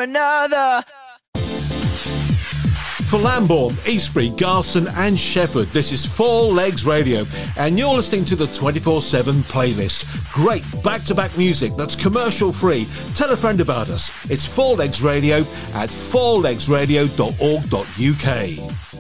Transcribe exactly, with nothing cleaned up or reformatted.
another. For Lambourne, Eastbury, Garston and Shefford, this is Four Legs Radio, and you're listening to the twenty-four seven playlist. Great back-to-back music that's commercial-free. Tell a friend about us. It's Four Legs Radio at four legs radio dot org dot U K.